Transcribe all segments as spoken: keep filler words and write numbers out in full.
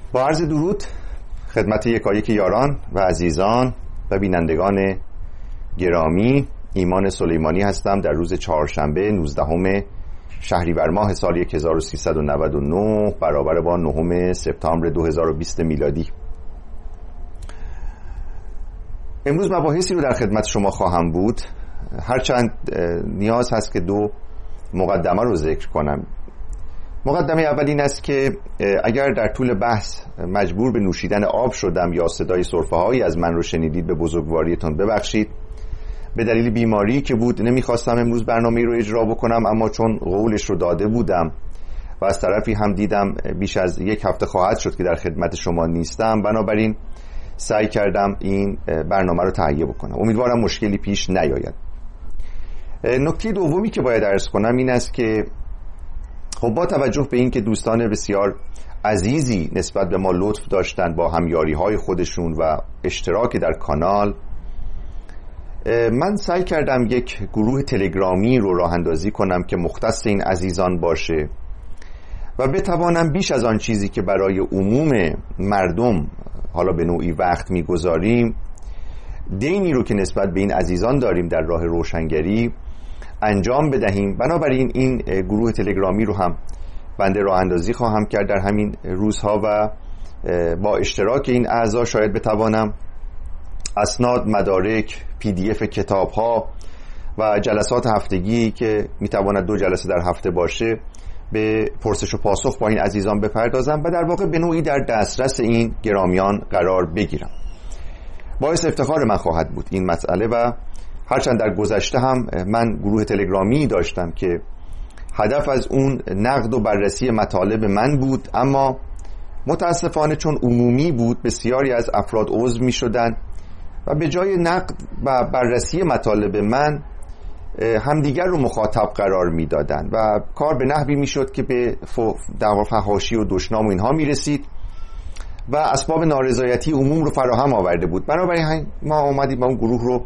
با عرض درود خدمت یکایک یاران و عزیزان و بینندگان گرامی، ایمان سلیمانی هستم. در روز چهارشنبه نوزدهم شهریور ماه سال هزار و سیصد و نود و نه برابر با نهم سپتامبر دو هزار و بیست میلادی. امروز مباحثی رو در خدمت شما خواهم بود، هرچند نیاز هست که دو مقدمه رو ذکر کنم. مقدمه اول این است که اگر در طول بحث مجبور به نوشیدن آب شدم یا صدای سرفه هایی از من رو شنیدید، به بزرگواریتون ببخشید. به دلیل بیماری که بود نمیخواستم امروز برنامه رو اجرا بکنم، اما چون قولش رو داده بودم و از طرفی هم دیدم بیش از یک هفته خواهد شد که در خدمت شما نیستم، بنابراین سعی کردم این برنامه رو تهیه بکنم. امیدوارم مشکلی پیش نیاید. نکته دومی که باید عرض کنم این است که خب با توجه به این که دوستان بسیار عزیزی نسبت به ما لطف داشتن با همیاری های خودشون و اشتراک در کانال، من سعی کردم یک گروه تلگرامی رو راه اندازی کنم که مختص این عزیزان باشه و بتوانم بیش از آن چیزی که برای عموم مردم حالا به نوعی وقت میگذاریم، دینی رو که نسبت به این عزیزان داریم در راه روشنگری انجام بدهیم. بنابراین این گروه تلگرامی رو هم بنده راه اندازی خواهم کرد در همین روزها و با اشتراک این اعضا شاید بتوانم اسناد، مدارک، پی دی اف کتاب ها و جلسات هفتگی که میتواند دو جلسه در هفته باشه به پرسش و پاسخ با این عزیزان بپردازم و در واقع به نوعی در دسترس این گرامیان قرار بگیرم. باعث افتخار من خواهد بود این مسئله و هرچند در گذشته هم من گروه تلگرامی داشتم که هدف از اون نقد و بررسی مطالب من بود، اما متاسفانه چون عمومی بود بسیاری از افراد عضو می شدن و به جای نقد و بررسی مطالب من همدیگر رو مخاطب قرار می دادن و کار به نحوی می شد که به فحاشی و دشنام و اینها می رسید و اسباب نارضایتی عموم رو فراهم آورده بود. بنابراین ما آمدیم اون گروه رو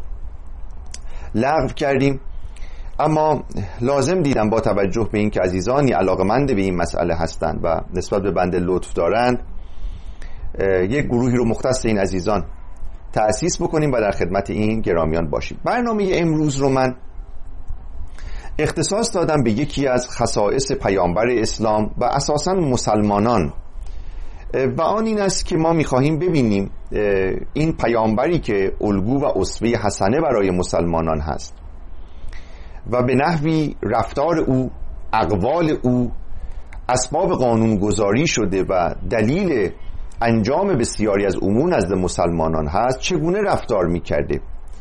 لغو کردیم، اما لازم دیدم با توجه به این که عزیزانی علاقه‌مند به این مسئله هستند و نسبت به بنده لطف دارند، یک گروهی رو مختص این عزیزان تأسیس بکنیم و در خدمت این گرامیان باشیم. برنامه امروز رو من اختصاص دادم به یکی از خصائص پیامبر اسلام و اساساً مسلمانان و آن این است که ما می‌خواهیم ببینیم این پیامبری که الگو و اسوه حسنه برای مسلمانان هست و به نحوی رفتار او، اقوال او اسباب قانونگذاری شده و دلیل انجام بسیاری از امور نزد مسلمانان هست، چگونه رفتار می‌کرده.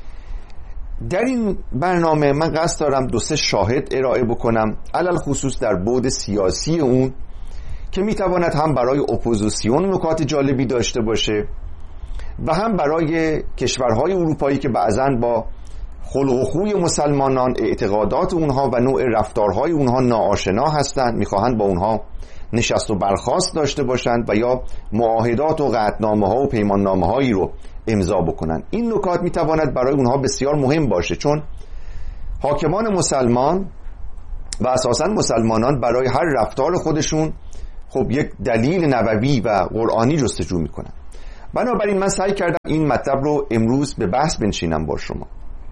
در این برنامه من قصد دارم دو سه شاهد ارائه بکنم، علل خصوص در بعد سیاسی اون که میتواند هم برای اپوزیسیون نکات جالبی داشته باشه و هم برای کشورهای اروپایی که بعضاً با خلق و خوی مسلمانان، اعتقادات اونها و نوع رفتارهای اونها ناآشنا هستند، میخواهند با اونها نشست و برخاست داشته باشند و یا معاهدات و قطعنامه ها و پیمان نامه هایی رو امضا بکنند. این نکات میتواند برای اونها بسیار مهم باشه، چون حاکمان مسلمان و اساساً مسلمانان برای هر رفتار خودشون خب یک دلیل نبوی و قرآنی جستجو میکنن. بنابراین من سعی کردم این مطلب رو امروز به بحث بنشینم با شما.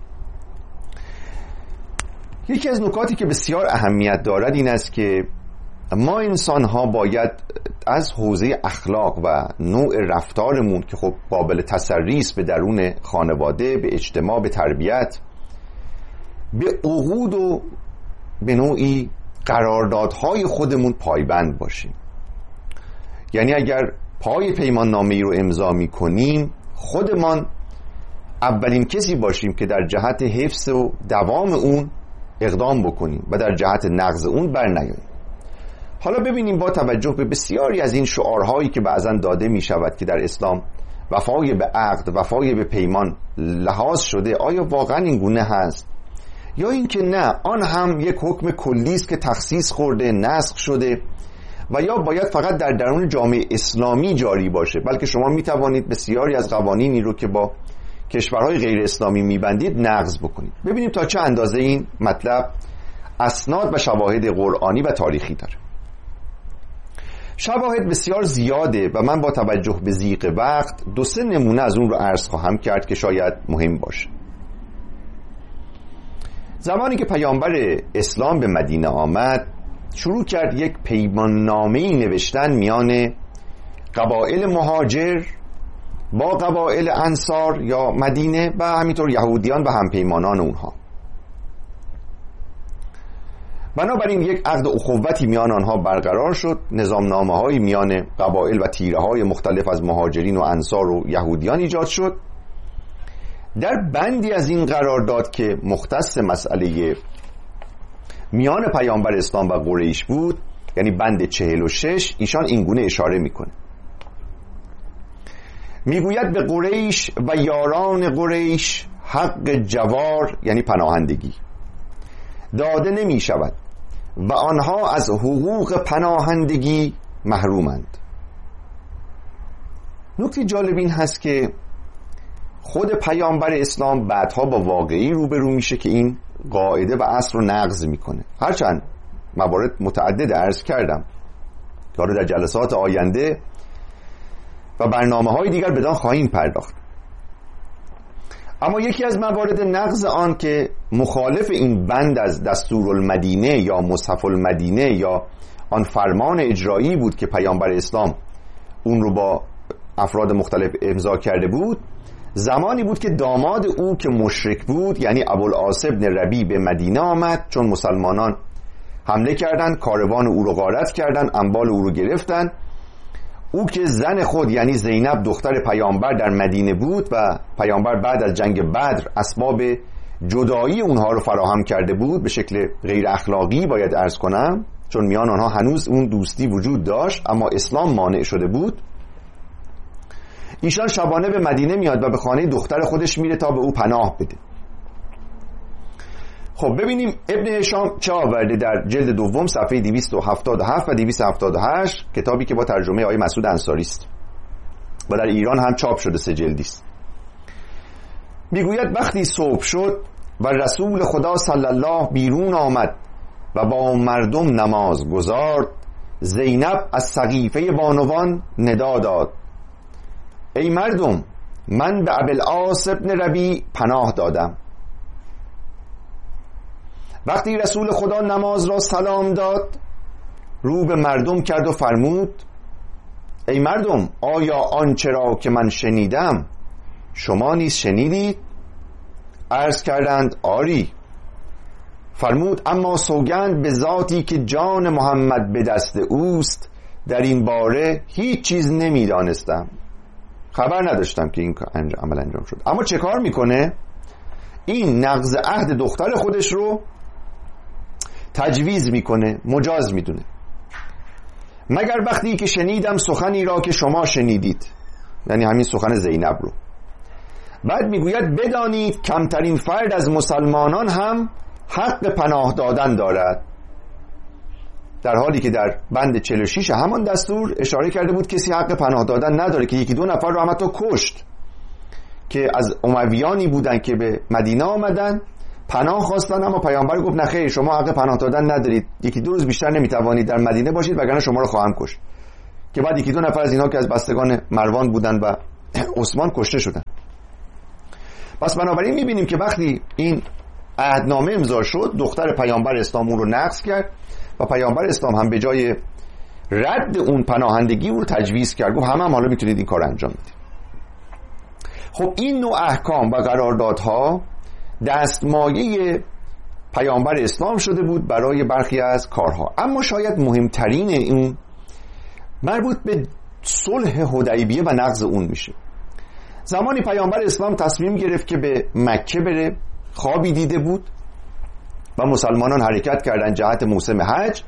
یکی از نکاتی که بسیار اهمیت دارد این است که ما انسان ها باید از حوزه اخلاق و نوع رفتارمون که خب قابل تسری است به درون خانواده، به اجتماع، به تربیت، به عقود و به نوعی قراردادهای خودمون پایبند باشیم. یعنی اگر پای پیمان نامه‌ای رو امضا می‌کنیم، خودمان اولین کسی باشیم که در جهت حفظ و دوام اون اقدام بکنیم و در جهت نقض اون برنیاییم. حالا ببینیم با توجه به بسیاری از این شعارهایی که بعضاً داده می‌شود که در اسلام وفای به عقد، وفای به پیمان لحاظ شده، آیا واقعاً این گونه هست یا اینکه نه، آن هم یک حکم کلی است که تخصیص خورده، نسخ شده و یا باید فقط در درون جامعه اسلامی جاری باشه، بلکه شما می توانید بسیاری از قوانینی رو که با کشورهای غیر اسلامی میبندید نقض بکنید. ببینیم تا چه اندازه این مطلب اسناد و شواهد قرآنی و تاریخی داره. شواهد بسیار زیاده و من با توجه به ضیق وقت دو سه نمونه از اون رو عرض خواهم کرد که شاید مهم باشه. زمانی که پیامبر اسلام به مدینه آمد، شروع کرد یک پیماننامه‌ای نوشتن میان قبایل مهاجر با قبایل انصار یا مدینه و همینطور یهودیان و همپیمانان اونها. بنابراین یک عقد اخوتی میان آنها برقرار شد، نظامنامه‌های میان قبایل و تیره‌های مختلف از مهاجرین و انصار و یهودیان ایجاد شد. در بندی از این قرارداد که مختص مسئله میان پیامبر اسلام و قریش بود، یعنی بند چهل و شش، ایشان این گونه اشاره میکنه، میگوید به قریش و یاران قریش حق جوار یعنی پناهندگی داده نمی شود و آنها از حقوق پناهندگی محرومند. نکته جالب این هست که خود پیامبر اسلام بعدها با واقعی روبرو میشه که این قاعده و اصل رو نقض میکنه. هرچند موارد متعدد عرض کردم که در جلسات آینده و برنامه های دیگر بدان خواهیم پرداخت، اما یکی از موارد نقض آن که مخالف این بند از دستورالمدینه یا مصحف المدینه یا آن فرمان اجرایی بود که پیامبر اسلام اون رو با افراد مختلف امضا کرده بود، زمانی بود که داماد او که مشرک بود یعنی ابوالعاص بن ربیع به مدینه آمد. چون مسلمانان حمله کردند، کاروان او رو غارت کردند، اموال او رو گرفتند، او که زن خود یعنی زینب دختر پیامبر در مدینه بود و پیامبر بعد از جنگ بدر اسباب جدایی اونها رو فراهم کرده بود به شکل غیر اخلاقی باید عرض کنم، چون میان آنها هنوز اون دوستی وجود داشت اما اسلام مانع شده بود. ایشان شبانه به مدینه میاد و به خانه دختر خودش میره تا به او پناه بده. خب ببینیم ابن هشام چه آورده در جلد دوم صفحه دویست و هفتاد و هفت و دویست و هفتاد و هشت، کتابی که با ترجمه آقای مسعود انصاری است و در ایران هم چاپ شده، سه جلدی است. میگوید وقتی صبح شد و رسول خدا صلی الله بیرون آمد و با مردم نماز گزارد، زینب از سقیفه بانوان ندا داد: ای مردم، من به ابوالعاص بن ربیع پناه دادم. وقتی رسول خدا نماز را سلام داد، رو به مردم کرد و فرمود: ای مردم، آیا آنچه را که من شنیدم شما نیز شنیدید؟ عرض کردند آری. فرمود: اما سوگند به ذاتی که جان محمد به دست اوست، در این باره هیچ چیز نمیدانستم، خبر نداشتم که این عمل انجام شد. اما چه کار میکنه؟ این نقض عهد دختر خودش رو تجویز میکنه، مجاز میدونه. مگر وقتی که شنیدم سخنی را که شما شنیدید، یعنی همین سخن زینب رو. بعد میگوید بدانید کمترین فرد از مسلمانان هم حق پناه دادن دارد، در حالی که در بند چهل و شش همان دستور اشاره کرده بود کسی حق پناه دادن نداره، که یکی دو نفر رو هم حتی کشت که از امویانی بودن که به مدینه آمدن پناه خواستن، اما پیامبر گفت نخیر، شما حق پناه دادن ندارید، یکی دو روز بیشتر نمیتوانید در مدینه باشید وگرنه شما رو خواهم کشت. که بعد یکی دو نفر از اینها که از بستگان مروان بودن و عثمان کشته شدن. پس بنابراین میبینیم که وقتی این عهدنامه امضا شد، دختر پیامبر اسلام اون رو نقض کرد و پیامبر اسلام هم به جای رد اون پناهندگی رو تجویز کرد، گفت همه هم حالا میتونید این کار انجام بدید. خب این نوع احکام و قراردادها دستمایه پیامبر اسلام شده بود برای برخی از کارها. اما شاید مهمترین این مربوط به صلح حدیبیه و نقض اون میشه. زمانی پیامبر اسلام تصمیم گرفت که به مکه بره، خوابی دیده بود و مسلمانان حرکت کردن جهت موسم حج،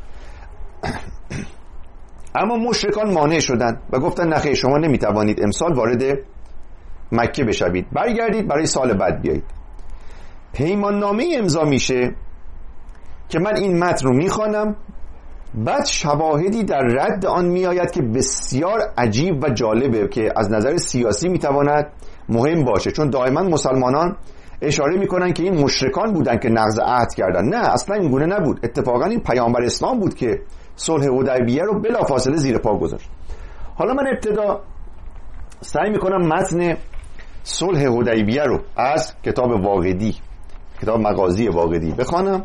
اما مشرکان مانع شدند و گفتن نخیر، شما نمیتوانید امسال وارد مکه بشوید، برگردید برای سال بعد بیایید. پیمان نامه امضا میشه که من این متن رو میخوانم، بعد شواهدی در رد آن میآید که بسیار عجیب و جالبه که از نظر سیاسی میتواند مهم باشه، چون دائما مسلمانان اشاره میکنن که این مشرکان بودن که نقض عهد کردن. نه، اصلا این گونه نبود. اتفاقا این پیامبر اسلام بود که صلح حدیبیه رو بلافاصله زیر پا گذاشت. حالا من ابتدا سعی میکنم متن صلح حدیبیه رو از کتاب واقدی، کتاب مغازی واقدی بخوانم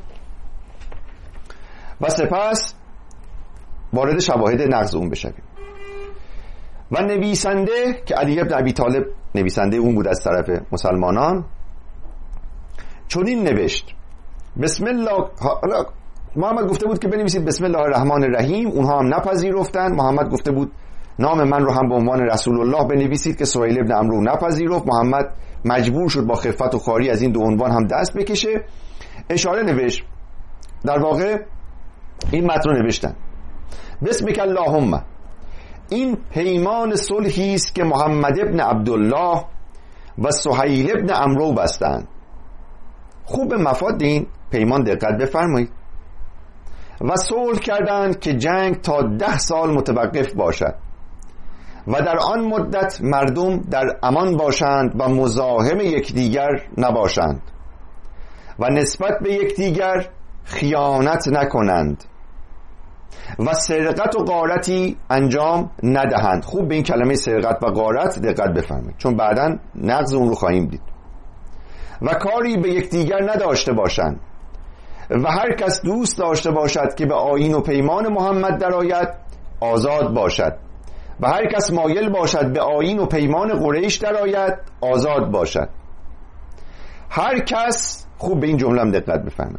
و سپس وارد شواهد نقض اون بشویم. و نویسنده که علی بن ابی طالب نویسنده اون بود از طرف مسلمانان، چنین نوشت: بسم الله. حالا محمد گفته بود که بنویسید بسم الله الرحمن الرحیم، اونها هم نپذیرفتن. محمد گفته بود نام من رو هم به عنوان رسول الله بنویسید که سهیل ابن عمرو نپذیرفت. محمد مجبور شد با خفت و خواری از این دو عنوان هم دست بکشه. اشاره نوشت، در واقع این متن رو نوشتن: بسمک اللهم، این پیمان صلحی است که محمد ابن عبدالله و سهیل ابن عمرو بستند. خوب به مفاد این پیمان دقت بفرمایید. و صلح کردند که جنگ تا ده سال متوقف باشد و در آن مدت مردم در امان باشند و مزاحم یکدیگر نباشند و نسبت به یکدیگر خیانت نکنند و سرقت و غارتی انجام ندهند. خوب به این کلمه سرقت و غارت دقت بفرمایید، چون بعداً نقض اون رو خواهیم دید. و کاری به یکدیگر نداشته باشند و هر کس دوست داشته باشد که به آیین و پیمان محمد درآید آزاد باشد و هر کس مایل باشد به آیین و پیمان قریش درآید آزاد باشد. هر کس، خوب به این جمله هم دقت بفرمایید،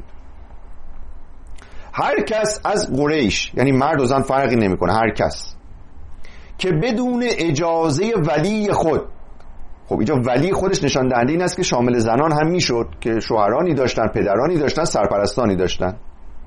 هر کس از قریش، یعنی مرد و زن فرقی نمیکنه، هر کس که بدون اجازه ولی خود، خب اینجا ولی خودش نشان دهنده این است که شامل زنان هم میشد که شوهرانی داشتن، پدرانی داشتن، سرپرستانی داشتن،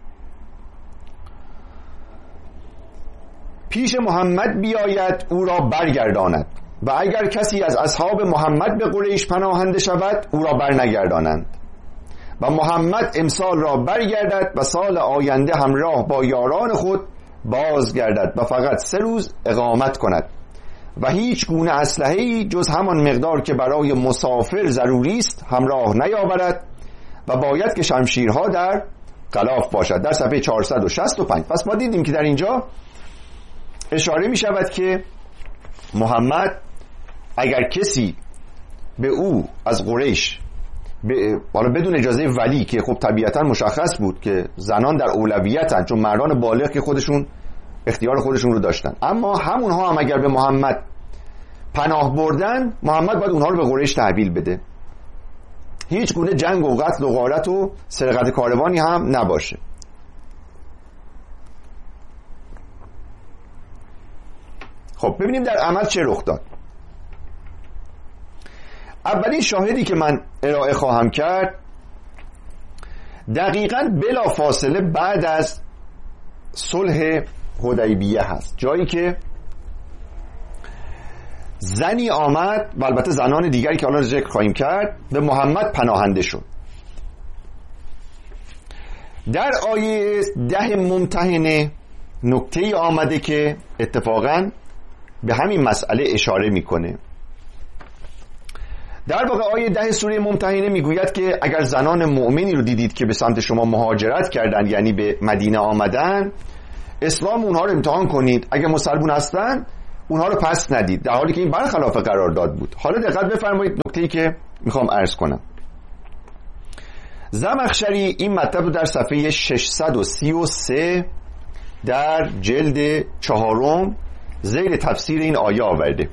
پیش محمد بیاید او را برگرداند و اگر کسی از اصحاب محمد به قریش پناهنده شود او را برنگردانند و محمد امسال را برگردد و سال آینده همراه با یاران خود بازگردد و فقط سه روز اقامت کند و هیچ گونه اسلحه‌ای جز همان مقدار که برای مسافر ضروری است همراه نیاورد و باید که شمشیرها در غلاف باشد. در صفحه چهارصد و شصت و پنج. پس ما دیدیم که در اینجا اشاره می شود که محمد اگر کسی به او از قریش حالا بدون اجازه ولی، که خب طبیعتا مشخص بود که زنان در اولویتن چون مردان بالغ که خودشون اختیار خودشون رو داشتن، اما همونها هم اگر به محمد پناه بردن، محمد باید اونها رو به قریش تحویل بده. هیچ گونه جنگ و قتل و غارت و سرقت کاروانی هم نباشه. خب ببینیم در عمل چه رخ داد. اولین شاهدی که من ارائه خواهم کرد دقیقاً بلا فاصله بعد از صلح حدیبیه هست، جایی که زنی آمد و البته زنان دیگری که الان ذکر خواهیم کرد به محمد پناهنده شد. در آیه ده ممتحنه نکته آمده که اتفاقاً به همین مسئله اشاره میکنه. در واقع آیه ده سوره ممتحنه میگوید که اگر زنان مؤمنی رو دیدید که به سمت شما مهاجرت کردن، یعنی به مدینه آمدن، اسلام اونها رو امتحان کنید، اگر مسلمون هستن اونها رو پس ندید، در حالی که این برخلاف قرارداد بود. حالا دقت بفرمایید نکته‌ای که میخوام عرض کنم. زمخشری این مطلب رو در صفحه ششصد و سی و سه در جلد چهارم زیر تفسیر این آیه آورده: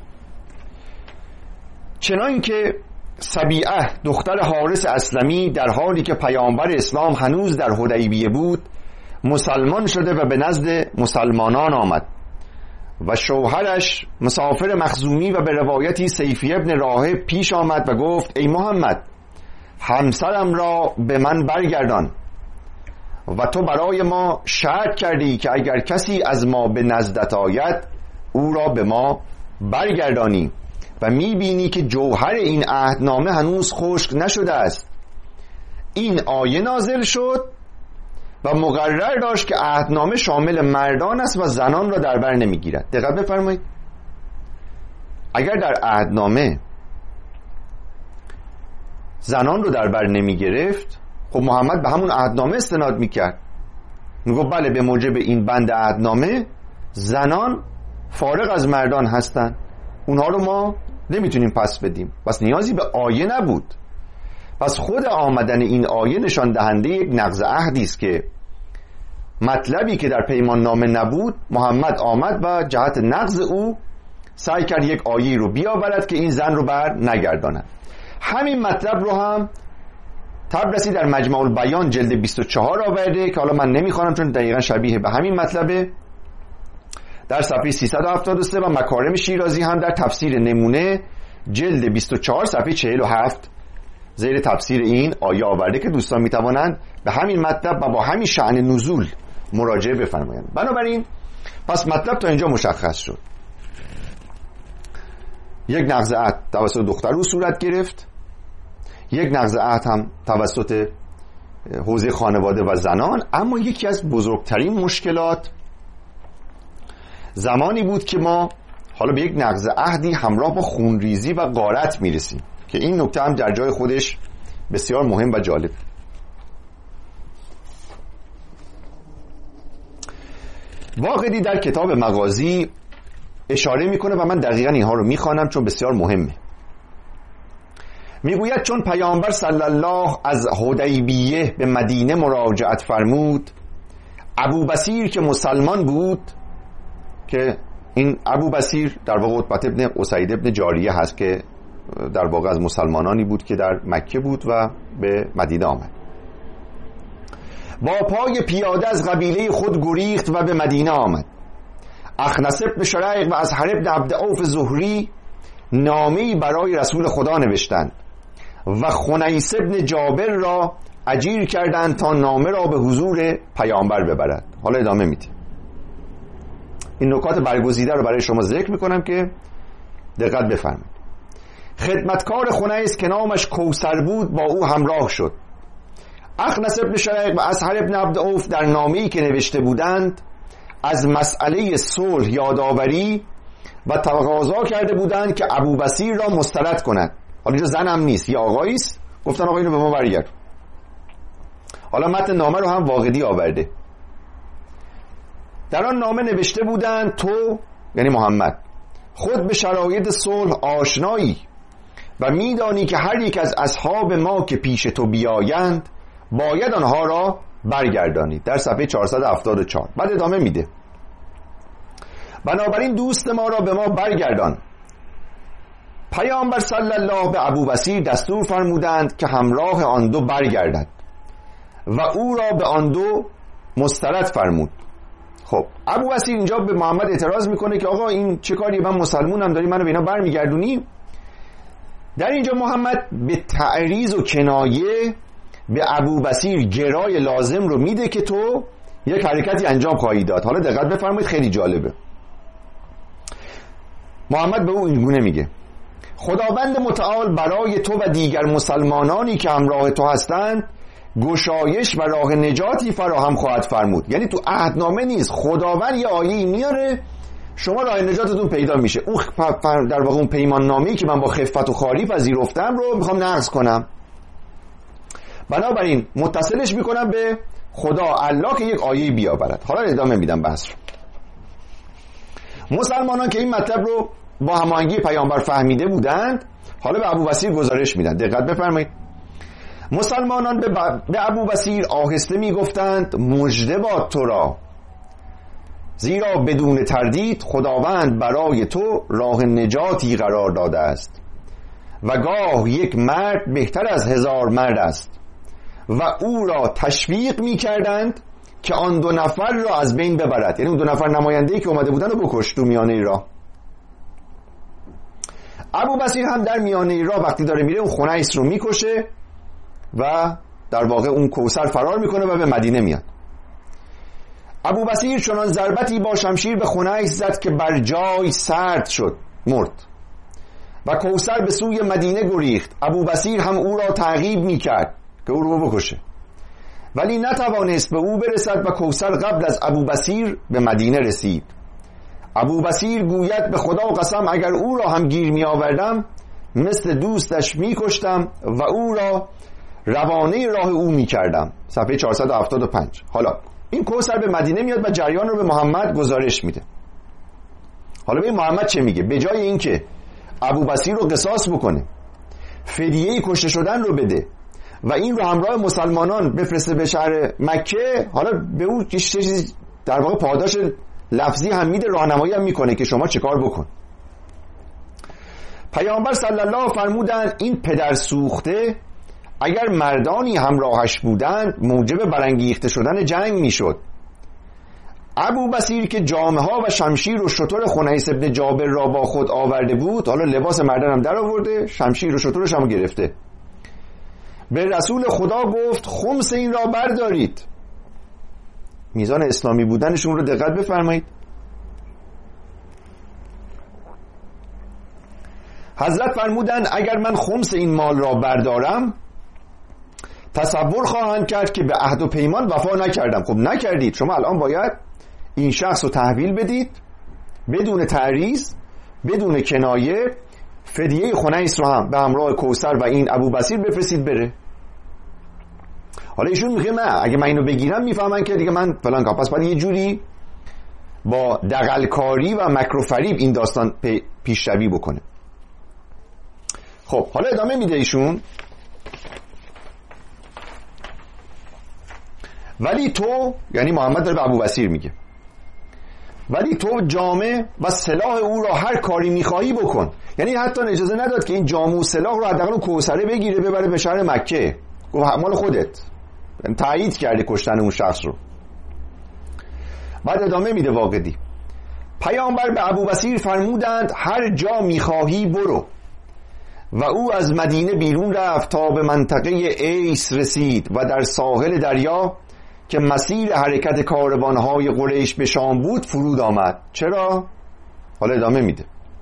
چنان که سبیعه دختر حارس اسلمی در حالی که پیامبر اسلام هنوز در حدیبیه بود مسلمان شده و به نزد مسلمانان آمد و شوهرش مسافر مخزومی و به روایتی سیفی ابن راهب پیش آمد و گفت ای محمد، همسرم را به من برگردان و تو برای ما شرط کردی که اگر کسی از ما به نزدت آید او را به ما برگردانی و میبینی که جوهر این عهدنامه هنوز خشک نشده است. این آیه نازل شد و مقرر داشت که عهدنامه شامل مردان است و زنان را در بر نمیگیرد. دقت بفرمایید، اگر در عهدنامه زنان رو در بر نمی گرفت، خب محمد به همون عهدنامه استناد میکرد. میگفت بله به موجب این بند عهدنامه زنان فارغ از مردان هستن، اونها رو ما نمیتونیم پس بدیم. پس نیازی به آیه نبود. پس خود آمدن این آیه نشان دهنده یک نقض عهدی است که مطلبی که در پیمان نامه نبود محمد آمد و جهت نقض او سعی کرد یک آیه رو بیاورد که این زن رو بر نگرداند. همین مطلب رو هم طبرسی در مجمع البیان جلد بیست و چهار آورده که حالا من نمیخوانم چون دقیقا شبیه به همین مطلبه، در صفحه سیصد و هفتاد و سه، و مکارم شیرازی هم در تفسیر نمونه جلد بیست و چهار صفحه چهل و هفت زیر تفسیر این آیه آورده که دوستان میتوانند به همین مطلب و با همین شأن نزول مراجعه بفرمایند. بنابراین پس مطلب تا اینجا مشخص شد. یک نقض عهد توسط دخترو صورت گرفت، یک نقض عهد هم توسط حوزه خانواده و زنان. اما یکی از بزرگترین مشکلات زمانی بود که ما حالا به یک نقض عهدی همراه با خونریزی و غارت میرسیم که این نکته هم در جای خودش بسیار مهم و جالب. واقعی در کتاب مغازی اشاره میکنه و من دقیقا اینها رو میخوانم چون بسیار مهمه. میگوید چون پیامبر صلی الله از حدیبیه به مدینه مراجعت فرمود، ابو بصیر که مسلمان بود، که این ابو بصیر در واقع عتبة ابن اسید ابن جاریه هست که در واقع از مسلمانانی بود که در مکه بود و به مدینه آمد، با پای پیاده از قبیله خود گریخت و به مدینه آمد. اخنس بن شریق و ازهر بن عبد عوف زهری نامه‌ای برای رسول خدا نوشتند و خنیس بن جابر را اجیر کردند تا نامه را به حضور پیامبر ببرد. حالا ادامه میدیم. این نکات برگزیده رو برای شما ذکر میکنم که دقت بفرمایید. خدمتکار خنیس که نامش کوثر بود با او همراه شد. اخنس بن شریق و ازهر بن عبد عوف در نامه‌ای که نوشته بودند از مسئله صلح یادآوری و تقاضا کرده بودند که ابو بصیر را مسترد کند. حالا اینجا زن هم نیست، یه آقایی است. گفتن آقا اینو به ما برگرد. حالا متن نامه رو هم واقدی آورده. در آن نامه نوشته بودند تو یعنی محمد خود به شرایط صلح آشنایی و میدانی که هر یک از اصحاب ما که پیش تو بیایند باید آنها را برگردانید. در صفحه چهارصد و هفتاد و چهار. بعد ادامه میده. بنابراین دوست ما را به ما برگردان. پیامبر صلی الله به ابو بصیر دستور فرمودند که همراه آن دو برگردد و او را به آن دو مسترد فرمود. خب ابو بصیر اینجا به محمد اعتراض میکنه که آقا این چه کاری، من مسلمونم، داری منو به اینا برمیگردونی؟ در اینجا محمد به تعریض و کنایه به ابو بصیر گرای لازم رو میده که تو یک حرکتی انجام خواهی داد. حالا دقت بفرمایید، خیلی جالبه. محمد به او اینگونه میگه خداوند متعال برای تو و دیگر مسلمانانی که همراه تو هستند گشایش و راه نجاتی فراهم خواهد فرمود. یعنی تو عهدنامه نیست، خداوند یه آیه‌ای میاره شما راه نجاتتون پیدا میشه. اون در واقع اون پیمان نامه‌ای که من با خفت و خاری پذیرفتم رو میخوام نقض کنم. بنابراین متصلش میکنم به خدا الله که یک آیه بیاورد. حالا ادامه میدم بحث رو. مسلمانان که این مطلب رو با هماهنگی پیامبر فهمیده بودند حالا به ابو بصیر گزارش میدن. دقت بفرمایید. مسلمانان به, ب... به ابو بصیر آهسته میگفتند مژده باد تو را، زیرا بدون تردید خداوند برای تو راه نجاتی قرار داده است و گاه یک مرد بهتر از هزار مرد است. و او را تشویق میکردند که آن دو نفر را از بین ببرد. یعنی اون دو نفر نماینده‌ای که اومده بودن رو بکش تو میانه راه. ابو بصیر هم در میانه راه وقتی داره میره اون خنیس رو میکشه و در واقع اون کوثر فرار میکنه و به مدینه میاد. ابو بصیر چنان ضربتی با شمشیر به خنیس زد که بر جای سرد شد، مرد و کوثر به سوی مدینه گریخت. ابو بصیر هم او را تعقیب میکرد که او رو بکشه، ولی نتوانست به او برسد و کوثر قبل از ابو بصیر به مدینه رسید. ابو بصیر گوید به خدا قسم اگر او را هم گیر می آوردم مثل دوستش می کشتم و او را روانه راه او می کردم. صفحه چهارصد و هفتاد و پنج. حالا این کوثر به مدینه میاد و جریان رو به محمد گزارش میده. حالا به محمد چه میگه؟ به جای اینکه ابوبصیر رو قصاص بکنه، فدیه کشته شدن رو بده و این رو همراه مسلمانان بفرسته به شهر مکه، حالا به اون چیزی در واقع پاداش لفظی هم میده، راهنمایی هم میکنه که شما چه کار بکن. پیامبر صلی الله فرمودند این پدر سوخته اگر مردانی همراهش بودند موجب برانگیخته شدن جنگ میشد. ابوبصیر که جامه ها و شمشیر و شتر خنیس ابن جابر را با خود آورده بود، حالا لباس مردان هم در آورده، شمشیر و شترش هم گرفته، به رسول خدا گفت خمس این را بردارید. میزان اسلامی بودنشون رو دقت بفرمایید. حضرت فرمودند اگر من خمس این مال را بردارم تصور خواهند کرد که به عهد و پیمان وفا نکردم. خب نکردید، شما الان باید این شخص رو تحویل بدید بدون تعریض، بدون کنایه، فدیه خنیس رو هم به همراه کوثر و این ابوبصیر بفرستید بره. حالا ایشون میگه نه، اگه من اینو بگیرم میفهمن که دیگه من فلان کار، پس باید یه جوری با دغلکاری و مکر و فریب این داستان پیشروی بکنه. خب حالا ادامه میده ایشون، ولی تو، یعنی محمد داره به ابوبصیر میگه، ولی تو جامه و سلاح او را هر کاری میخواهی بکن. یعنی حتی اجازه نداد که این جامه و سلاح رو حداقل اون کوثره بگیره ببره به شهر مکه، گفت مال خودت. یعنی تایید کرده کشتن اون شخص رو. بعد ادامه میده واقدی، پیامبر به ابوبصیر فرمودند هر جا میخواهی برو. و او از مدینه بیرون رفت تا به منطقه ایس رسید و در ساحل دریا که مسیر حرکت کاروانهای قریش به شام بود فرود آمد. چرا؟ حالا ادامه میده،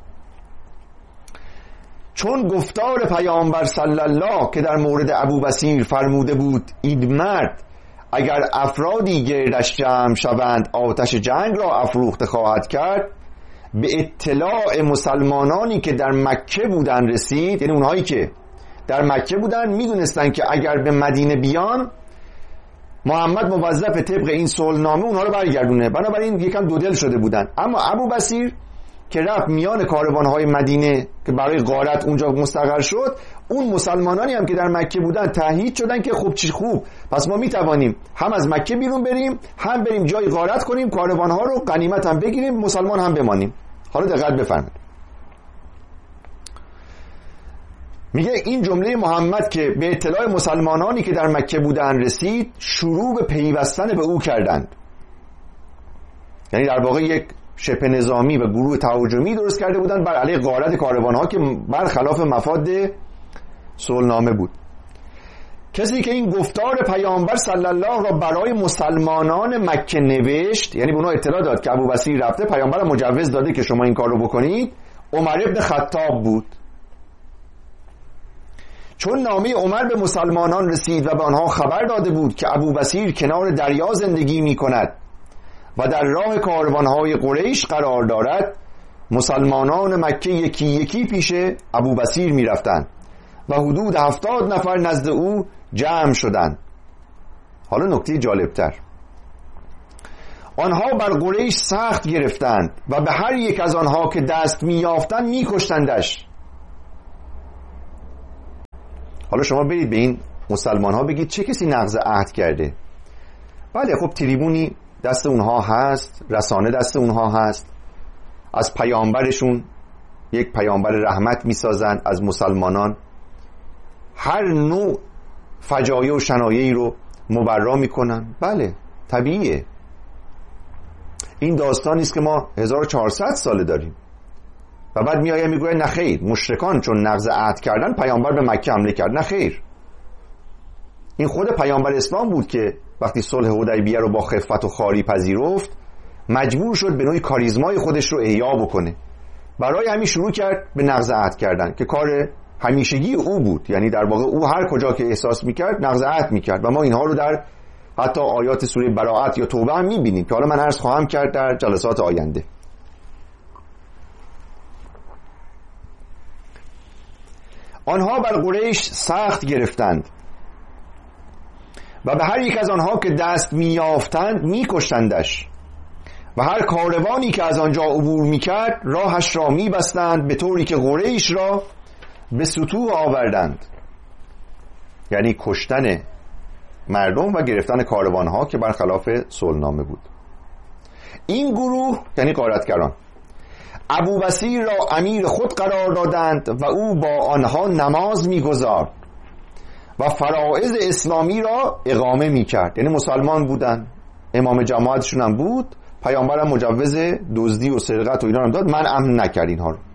چون گفتار پیامبر صلی الله که در مورد ابوبصیر فرموده بود این مرد اگر افرادی گردش جمع شوند آتش جنگ را افروخته خواهد کرد، به اطلاع مسلمانانی که در مکه بودن رسید. یعنی اونهایی که در مکه بودن میدونستن که اگر به مدینه بیان محمد موظف طبق این صلحنامه اونها رو برگردونه، بنابراین یکم دودل شده بودن. اما ابوبصیر که رفت میان کاروانهای مدینه که برای غارت اونجا مستقر شد، اون مسلمانانی هم که در مکه بودن تأیید شدن که خوب چی خوب، پس ما میتوانیم هم از مکه بیرون بریم، هم بریم جای غارت کنیم، کاروانها رو غنیمت هم بگیریم، مسلمان هم بمانیم. حالا دقت بفرمایید، میگه این جمله محمد که به اطلاع مسلمانانی که در مکه بودن رسید شروع به پیوستن به او کردند. یعنی در واقع یک شبه نظامی و گروه تهاجمی درست کرده بودند بر علیه غارت کاروانها که برخلاف مفاد صلحنامه بود. کسی که این گفتار پیامبر صلی الله را برای مسلمانان مکه نوشت، یعنی به اونها اطلاع داد که ابوبصیر رفته، پیامبر مجوز داده که شما این کار رو بکنید، عمر ابن خطاب بود. چون نامه عمر به مسلمانان رسید و به آنها خبر داده بود که ابوبصیر کنار دریا زندگی می کند و در راه کاروانهای قریش قرار دارد، مسلمانان مکه یکی یکی پیش ابوبصیر می رفتند و حدود هفتاد نفر نزد او جمع شدند. حالا نکته جالبتر، آنها بر قریش سخت گرفتند و به هر یک از آنها که دست می یافتند می کشتندش. حالا شما برید به این مسلمان ها بگید چه کسی نقض عهد کرده؟ بله خب تریبونی دست اونها هست، رسانه دست اونها هست، از پیامبرشون یک پیامبر رحمت میسازن، از مسلمانان هر نوع فجایع و شنایعی رو مبرا میکنن. بله طبیعیه، این داستانی است که ما هزار و چهارصد ساله داریم. و بعد میآید میگوید نه خیر، مشرکان چون نقض عهد کردن پیامبر به مکه حمله کرد. نه خیر، این خود پیامبر اسلام بود که وقتی صلح حدیبیه رو با خفت و خواری پذیرفت مجبور شد به نوعی کاریزمای خودش رو احیا بکنه، برای همین شروع کرد به نقض عهد کردن که کار همیشگی او بود. یعنی در واقع او هر کجا که احساس میکرد نقض عهد میکرد و ما اینها رو در حتی آیات سوره براءت یا توبه هم میبینیم که حالا من عرض خواهم کرد در جلسات آینده. آنها بر قریش سخت گرفتند و به هر یک از آنها که دست می‌یافتند می‌کشتندش و هر کاروانی که از آنجا عبور می‌کرد راهش را می‌بستند به طوری که قریش را به ستوه آوردند. یعنی کشتن مردم و گرفتن کاروانها که برخلاف صلحنامه بود. این گروه یعنی غارتگران ابوبصیر را امیر خود قرار دادند و او با آنها نماز می‌گزارد و فرائض اسلامی را اقامه می‌کرد. یعنی مسلمان بودن، امام جماعتشون هم بود، پیامبرم مجوز دزدی و سرقت و اینا هم داد، من امن نکرد اینها رو.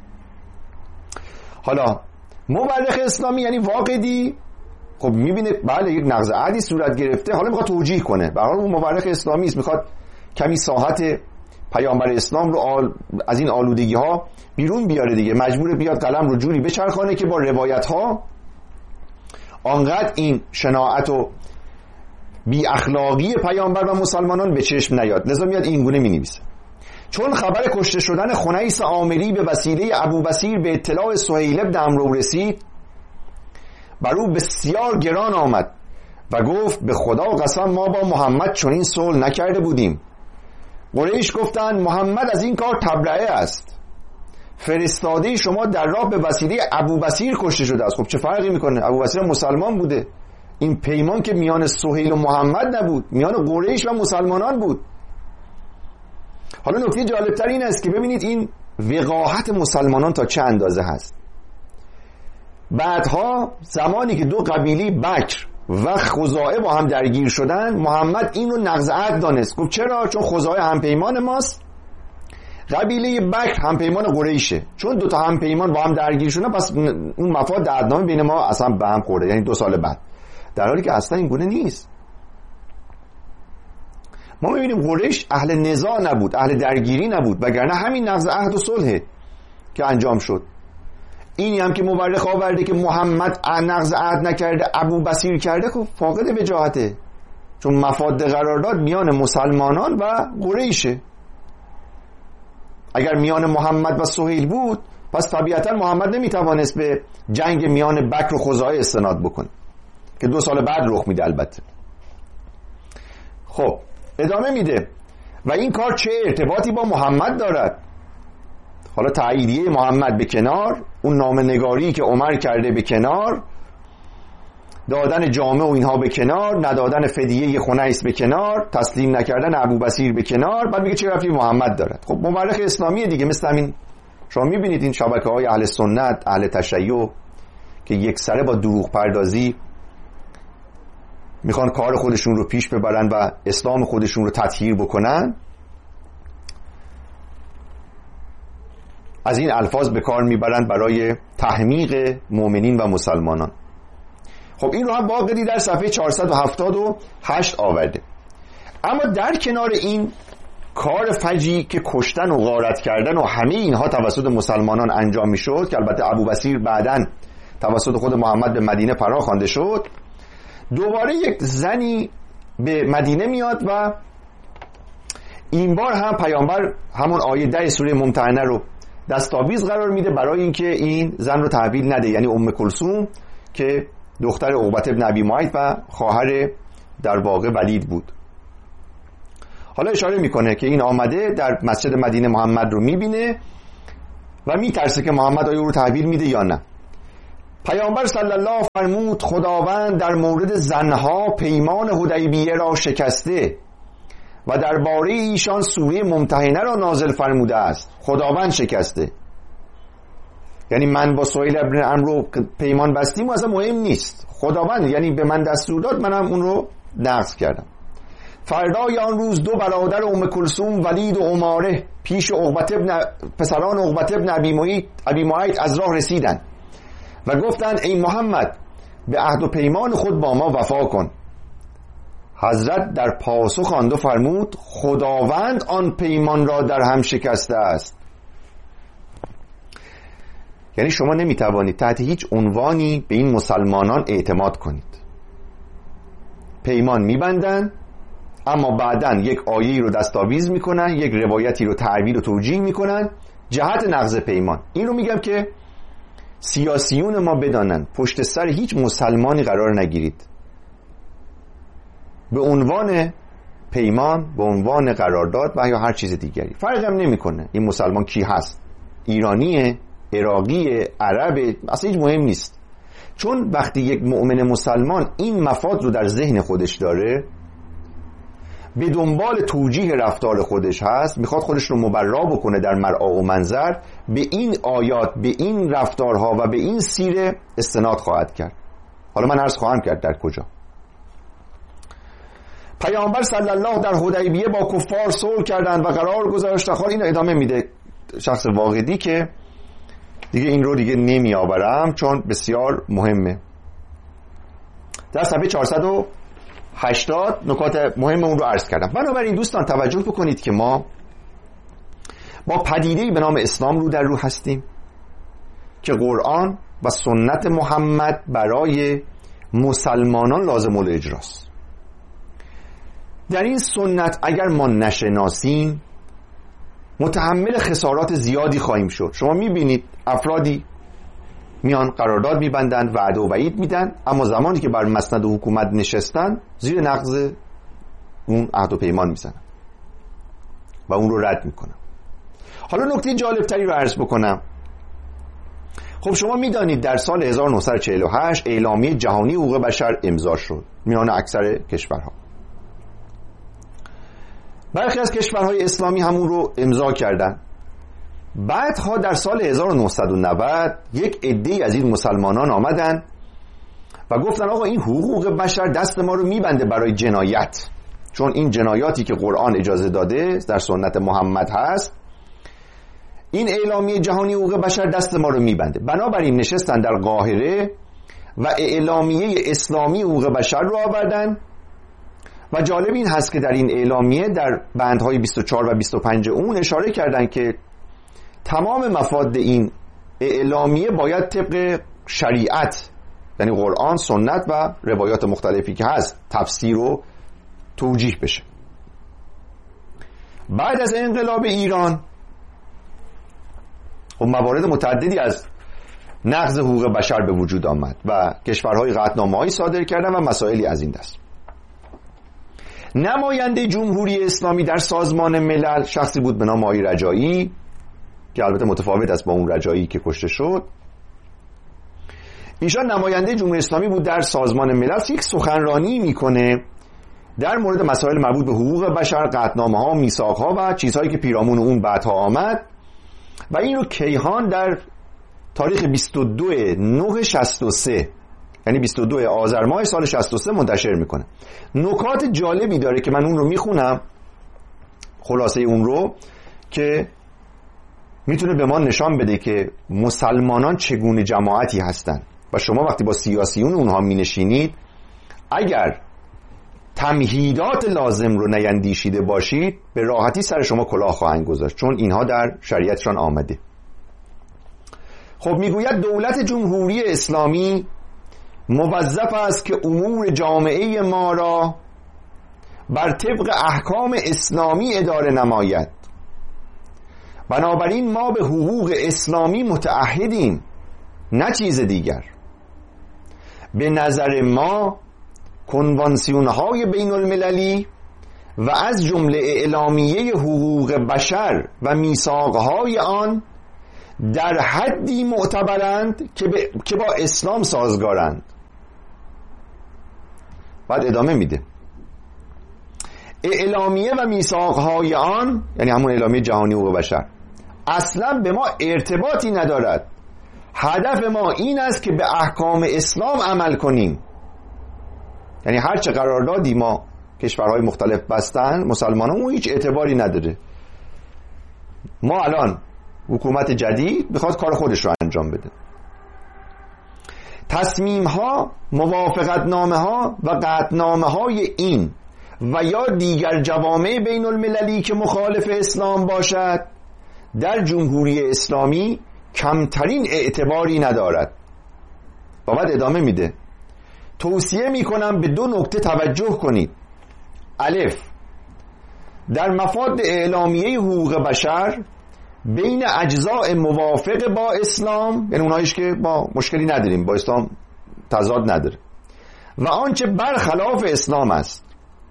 حالا مورخ اسلامی یعنی واقدی خب میبینه بله یک نقض عهدی صورت گرفته، حالا میخواد توجیه کنه. به هر حال اون مورخ اسلامی است، میخواد کمی ساحت پیامبر اسلام رو آل... از این آلودگی ها بیرون بیاره دیگه، مجبور بیاد قلم رو جوری بچرخانه که با روایت ها آنقدر این شناعت و بی اخلاقی پیامبر و مسلمانان به چشم نیاد، لذا میاد این گونه مینویسه: چون خبر کشته شدن خنیس عامری به وسیله ابوبصیر به اطلاع سهیل بن عمرو رسید، بر او بسیار گران آمد و گفت به خدا قسم ما با محمد چنین صلح نکرده بودیم. قریش گفتند محمد از این کار تبرئه است، فرستاده شما در راه به وسیله ابوبصیر کشته شده است. خب چه فرقی میکنه؟ ابوبصیر مسلمان بوده، این پیمان که میان سهیل و محمد نبود، میان قریش و مسلمانان بود. حالا نکته جالبتر این است که ببینید این وقاحت مسلمانان تا چه اندازه هست. بعدها زمانی که دو قبیله بکر و خزاعه با هم درگیر شدن، محمد این رو نقض عهد دانست. گفت چرا؟ چون خزاعه همپیمان ماست، قبیله بکر همپیمان قریشه، چون دو تا همپیمان با هم درگیر شدن پس اون مفاد عهدنامه بین ما اصلا به هم خورده، یعنی دو سال بعد، در حالی که اصلا این گونه نیست. ما میبینیم قریش اهل نزاع نبود، اهل درگیری نبود، وگرنه همین نقض عهد و صلح که انجام شد. اینی هم که مورخ آورده که محمد نقض عهد نکرده ابوبصیر کرده، خب فاقد وجاهته، چون مفاد قرارداد میان مسلمانان و قریشه. اگر میان محمد و سهیل بود پس طبیعتا محمد نمیتوانست به جنگ میان بکر و خزاعه استناد بکنه که دو سال بعد رخ میده البته. خب ادامه میده و این کار چه ارتباطی با محمد دارد؟ حالا تاییدیه محمد به کنار، اون نامه‌نگاری که عمر کرده به کنار، دادن جامه و اینها به کنار، ندادن فدیه خنیس به کنار، تسلیم نکردن ابوبصیر به کنار، بعد میگه چه ربطی محمد دارد؟ خب مورخ اسلامی دیگه، مثل همین شما میبینید این شبکه‌های اهل سنت، اهل تشیع که یک سره با دروغ پردازی میخوان کار خودشون رو پیش ببرن و اسلام خودشون رو تطهیر بکنن، از این الفاظ به کار میبرند برای تحمیق مؤمنین و مسلمانان. خب این رو هم واقعی در صفحه چهارصد و هفتاد و هشت آورده. اما در کنار این کار فجی که کشتن و غارت کردن و همه اینها توسط مسلمانان انجام میشد، که البته ابوبصیر بعداً توسط خود محمد به مدینه پناه خوانده شد، دوباره یک زنی به مدینه میاد و این بار هم پیامبر همون آیه ده سوره ممتحنه رو دستاویز قرار میده برای اینکه این زن رو تحویل نده، یعنی ام کلثوم که دختر عقبه بن ابی معیط و خواهر در واقع ولید بود. حالا اشاره میکنه که این آمده در مسجد مدینه محمد رو میبینه و میترسه که محمد آیا رو تحویل میده یا نه. پیامبر صلی الله فرمود خداوند در مورد زنها پیمان حدیبیه را شکسته و درباره ایشان سوره ممتحنه را نازل فرموده است. خداوند شکسته، یعنی من با سهیل ابن عمرو پیمان بستیم و اصلا مهم نیست، خداوند یعنی به من دستور داد، منم اون رو نقض کردم. فردای آن روز دو برادر ام کلثوم ولید و عماره پیش عقبه ابن پسران عقبه ابن ابی معیط ابی معیط از راه رسیدند و گفتند ای محمد به عهد و پیمان خود با ما وفا کن. حضرت در پاسخ خواند و فرمود خداوند آن پیمان را در هم شکسته است. یعنی شما نمیتوانید تحت هیچ عنوانی به این مسلمانان اعتماد کنید. پیمان میبندن اما بعداً یک آیه‌ای رو دستاویز میکنن، یک روایتی رو تعبیر و توجیه میکنن جهت نقض پیمان. این رو میگم که سیاسیون ما بدانن، پشت سر هیچ مسلمانی قرار نگیرید. به عنوان پیمان، به عنوان قرارداد و یا هر چیز دیگری. فرق هم نمیکنه این مسلمان کی هست، ایرانیه، عراقیه، عربه، اصلا هیچ مهم نیست. چون وقتی یک مؤمن مسلمان این مفاد رو در ذهن خودش داره، به دنبال توجیه رفتار خودش هست، میخواد خودش رو مبرا بکنه در مرعا و منظر، به این آیات، به این رفتارها و به این سیره استناد خواهد کرد. حالا من عرض خواهم کرد در کجا. پیامبر صلی الله در حدیبیه با کفار صلح کردند و قرار گذاشتند. خب این ادامه میده شخص واقعی که دیگه این رو دیگه نمی آورم چون بسیار مهمه. در صفحه چهارصد و هشتاد نکات مهم اون رو عرض کردم. بنابراین دوستان توجه بکنید که ما با پدیده‌ای به نام اسلام رو در رو هستیم که قرآن و سنت محمد برای مسلمانان لازم الاجراست. در این سنت اگر ما نشناسیم متحمل خسارات زیادی خواهیم شد. شما میبینید افرادی میان قرارداد میبندن، وعده و وعید میدن، اما زمانی که بر مسند حکومت نشستن زیر نقض اون عهد و پیمان میزنن و اون رو رد میکنن. حالا نکته جالب تری رو عرض بکنم. خب شما میدانید در سال هزار و نهصد و چهل و هشت اعلامیه جهانی حقوق بشر امضا شد میان اکثر کشورها. برخی از کشورهای اسلامی همون رو امضا کردن. بعدها در سال هزار و نهصد و نود یک عده از این مسلمانان آمدن و گفتن آقا این حقوق بشر دست ما رو میبنده برای جنایت، چون این جنایاتی که قرآن اجازه داده در سنت محمد هست، این اعلامیه جهانی حقوق بشر دست ما رو میبنده. بنابراین نشستن در قاهره و اعلامیه اسلامی حقوق بشر رو آوردن و جالب این هست که در این اعلامیه در بندهای بیست و چهار و بیست و پنج اون اشاره کردن که تمام مفاد این اعلامیه باید طبق شریعت، یعنی قرآن، سنت و روایات مختلفی که هست تفسیر و توجیه بشه. بعد از انقلاب ایران و موارد متعددی از نقض حقوق بشر به وجود آمد و کشورهای قطعنامه‌هایی صادر کردن و مسائلی از این دست. نماینده جمهوری اسلامی در سازمان ملل شخصی بود به نام آقای رجایی که البته متفاوت است با اون رجایی که کشته شد. ایشان نماینده جمهوری اسلامی بود در سازمان ملل، یک سخنرانی میکنه در مورد مسائل مربوط به حقوق بشر، قطعنامه‌ها، میثاق‌ها و چیزهایی که پیرامون اون بعدها آمد و این رو کیهان در تاریخ بیست و دو نه شصت و سه، یعنی بیست و دو آذر ماه سال شصت و سه منتشر میکنه. نکات جالبی داره که من اون رو میخونم، خلاصه اون رو، که میتونه به ما نشان بده که مسلمانان چگونه جماعتی هستند و شما وقتی با سیاسیون اونها مینشینید اگر تمهیدات لازم رو نیندیشیده باشید به راحتی سر شما کلاه خواهند گذاشت، چون اینها در شریعتشان آمده. خب میگوید دولت جمهوری اسلامی موظف است که امور جامعه ما را بر طبق احکام اسلامی اداره نماید. بنابراین ما به حقوق اسلامی متعهدیم، نه چیز دیگر. به نظر ما کنوانسیون‌های بین المللی و از جمله اعلامیه حقوق بشر و میثاق‌های آن در حدی معتبرند که, که با اسلام سازگارند. بعد ادامه میده اعلامیه و میثاق‌های آن، یعنی همون اعلامیه جهانی حقوق بشر، اصلا به ما ارتباطی ندارد. هدف ما این است که به احکام اسلام عمل کنیم. یعنی هر چه قراردادی ما کشورهای مختلف بستن مسلمانان اون هیچ اعتباری نداره. ما الان حکومت جدید میخواد کار خودش رو انجام بده. تصمیم ها، موافقت نامه ها و قطعنامه های این و یا دیگر جوامع بین المللی که مخالف اسلام باشد در جمهوری اسلامی کمترین اعتباری ندارد. و بعد ادامه میده توصیه میکنم به دو نکته توجه کنید. الف، در مفاد اعلامیه حقوق بشر بین اجزاء موافق با اسلام، یعنی اونایش که با مشکلی نداریم، با اسلام تضاد نداره، و آنچه برخلاف اسلام است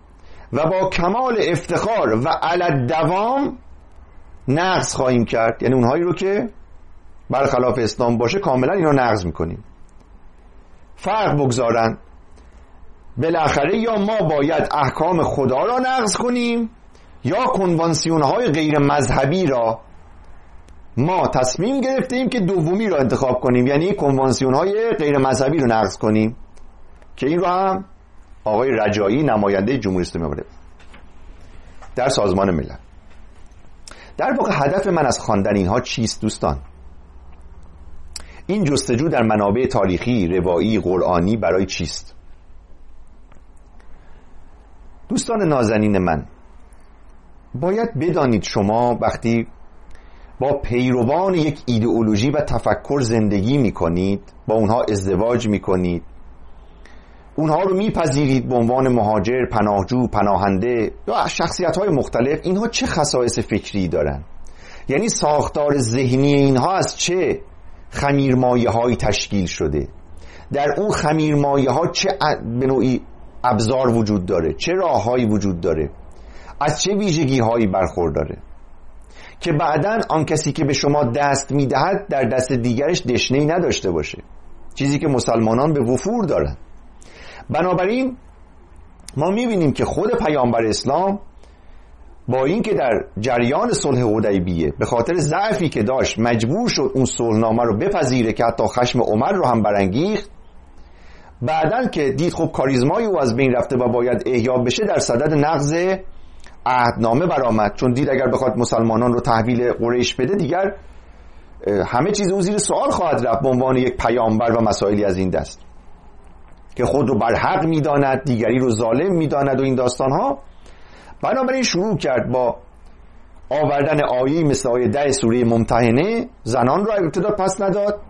و با کمال افتخار و علی دوام نقض خواهیم کرد. یعنی اونهایی رو که برخلاف اسلام باشه کاملا اینا نقض میکنیم. فرق بگذارن، بالاخره یا ما باید احکام خدا را نقض کنیم یا کنوانسیون های غیر مذهبی را. ما تصمیم گرفتیم که دومی را انتخاب کنیم، یعنی کنوانسیون های غیر مذهبی رو نقض کنیم، که این رو هم آقای رجایی نماینده جمهوری اسلامی در سازمان ملل. در واقع هدف من از خواندن اینها چیست دوستان؟ این جستجو در منابع تاریخی، روایی، قرآنی برای چیست؟ دوستان نازنین من، باید بدانید شما وقتی با پیروان یک ایدئولوژی و تفکر زندگی میکنید، با اونها ازدواج میکنید، اونها رو میپذیرید به عنوان مهاجر، پناهجو، پناهنده یا شخصیت‌های مختلف، اینها چه خصایص فکری دارن؟ یعنی ساختار ذهنی اینها از چه خمیرمایه‌هایی تشکیل شده؟ در اون خمیرمایه‌ها چه به نوعی ابزار وجود داره؟ چه راههایی وجود داره؟ از چه ویژگی‌هایی برخورداره که بعداً آن کسی که به شما دست میدهد در دست دیگرش دشنه‌ای نداشته باشه، چیزی که مسلمانان به وفور دارن. بنابراین ما میبینیم که خود پیامبر اسلام با اینکه در جریان صلح حدیبیه به خاطر ضعفی که داشت مجبور شد اون صلحنامه رو بپذیره که حتی خشم عمر رو هم برانگیخت، بعدن که دید خب کاریزمای او از بین رفته و باید احیا بشه، در صدد نقض عهدنامه برآمد، چون دید اگر بخواد مسلمانان رو تحویل قریش بده دیگر همه چیز او زیر سوال خواهد رفت به عنوان یک پیامبر و مسائلی از این دست که خود رو بر حق میداند، دیگری رو ظالم میداند و این داستان ها. بنابراین شروع کرد با آوردن آیه مثل آیه ده سوره ممتحنه، زنان را ابتدا پس نداد،